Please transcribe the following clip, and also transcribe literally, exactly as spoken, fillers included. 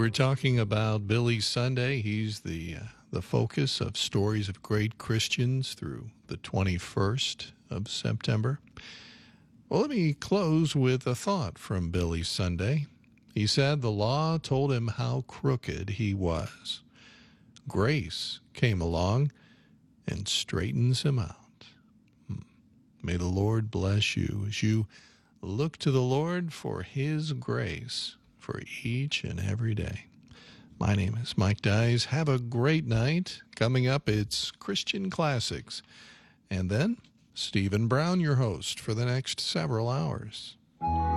we're talking about Billy Sunday. He's the uh, the focus of Stories of Great Christians through the twenty-first of September. Well, let me close with a thought from Billy Sunday. He said the law told him how crooked he was. Grace came along and straightens him out. May the Lord bless you as you look to the Lord for his grace for each and every day. My name is Mike Dyes. Have a great night. Coming up, it's Christian Classics. And then Stephen Brown, your host, for the next several hours.